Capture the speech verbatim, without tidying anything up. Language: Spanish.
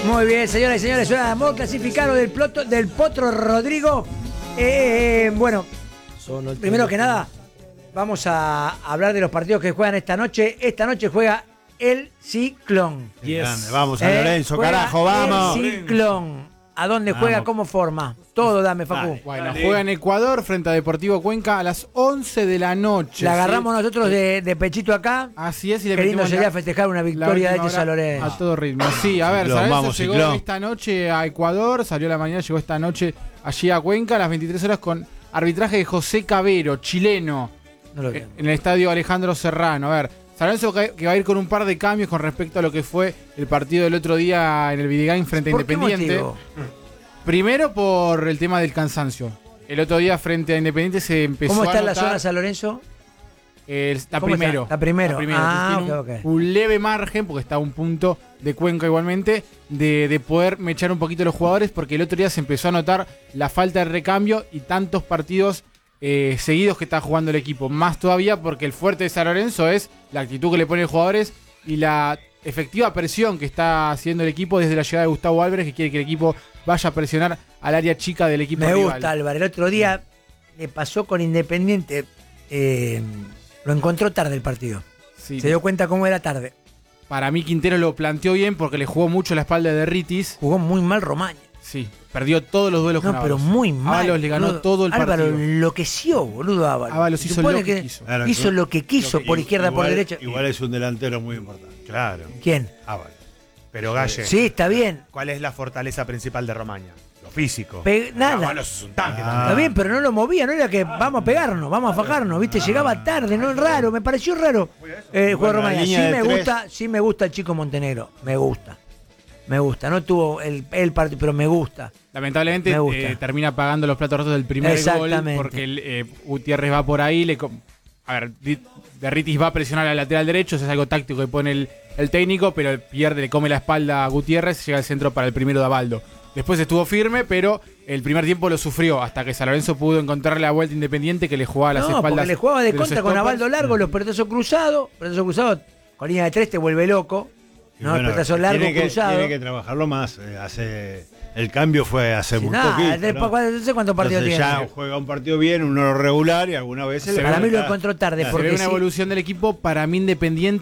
Muy bien, señoras y señores, suena modo clasificado del, ploto, del Potro Rodrigo. Eh, eh, bueno, primero que nada, vamos a hablar de los partidos que juegan esta noche. Esta noche juega el Ciclón. Yes. Vamos, San Lorenzo, eh, carajo, vamos. El Ciclón. ¿A dónde juega? Vamos. ¿Cómo forma? Todo dame, Facu. Dale. Bueno, Dale. juega en Ecuador frente a Deportivo Cuenca a las once de la noche. La agarramos ¿sí? nosotros de, de pechito acá. Así es, y le Qué lindo metimos sería la- festejar una la victoria de última este San hora Lorenzo. a todo ritmo. Sí, a ver, Ciclón, San Lorenzo vamos, llegó Ciclón. esta noche a Ecuador, salió a la mañana, llegó esta noche allí a Cuenca a las veintitrés horas con arbitraje de José Cabero, chileno, No lo eh, veo. en el estadio Alejandro Serrano. A ver, San Lorenzo que que va a ir con un par de cambios con respecto a lo que fue el partido del otro día en el Videgain frente a ¿Por qué Independiente. motivo? Primero por el tema del cansancio. El otro día frente a Independiente se empezó ¿Cómo está a en la notar zona San Lorenzo? el- la ¿Cómo está? primero. La primero. Ah, Tiene un, ok, ok. un leve margen, porque está a un punto de Cuenca igualmente, de, de poder mechar un poquito los jugadores, porque el otro día se empezó a notar la falta de recambio y tantos partidos eh, seguidos que está jugando el equipo. Más todavía porque el fuerte de San Lorenzo es la actitud que le ponen los jugadores y la efectiva presión que está haciendo el equipo desde la llegada de Gustavo Álvarez, que quiere que el equipo vaya a presionar al área chica del equipo Me rival. gusta, Álvaro. El otro día le pasó con Independiente. eh, lo encontró tarde el partido. Sí. Se dio cuenta cómo era tarde. Para mí Quintero lo planteó bien porque le jugó mucho la espalda de Ritis. Jugó muy mal Romaña. Sí, perdió todos los duelos No, con pero Ábalos. muy mal. Ábalos le ganó boludo. todo el Álvaro partido. enloqueció, boludo, Ábalos. Ábalos Se hizo supone lo que quiso. Claro, hizo lo que quiso, Lo que- por izquierda, igual- por derecha. Igual es un delantero muy importante. Claro. ¿Quién? Ah, vale. Pero Galle, Sí, está bien. ¿cuál es la fortaleza principal de Romaña? Lo físico. Pe- nada. Ábalos es un tanque. Ah. Está bien, pero no lo movía, no era que vamos a pegarnos, vamos a fajarnos, ¿viste? Llegaba tarde, no es raro, me pareció raro. Eh, el juego de Bueno, la Romaña. Sí línea de me tres. gusta, sí me gusta el chico Montenegro, me gusta. Me gusta, no tuvo el, el partido, pero me gusta. Lamentablemente Me gusta. eh, termina pagando los platos rotos del primer gol Exactamente. porque el, eh, Gutiérrez va por ahí. Le, co- a ver, Di- Derritis va a presionar al lateral derecho, eso es algo táctico que pone el, el técnico, pero pierde, le come la espalda a Gutiérrez, llega al centro para el primero de Abaldo. Después estuvo firme, pero el primer tiempo lo sufrió hasta que San Lorenzo pudo encontrarle la vuelta Independiente que le jugaba a las No, espaldas. porque le jugaba de, los contra con stoppers. Abaldo largo, los pretazos cruzados, pretazos cruzados, con línea de tres te vuelve loco. Y No, bueno, el petazo largo tiene que, cruzado. Tiene que trabajarlo más. eh, hace, el cambio fue hace Sí, muy nada, poquito. después, ¿no? ¿cuántos- no sé cuántos partidos Entonces tiene? ya juega un partido bien, uno regular y algunas veces Se le ve Para mí lo falta- encontró tarde, Claro. Se ve porque una sí, evolución del equipo, para mí Independiente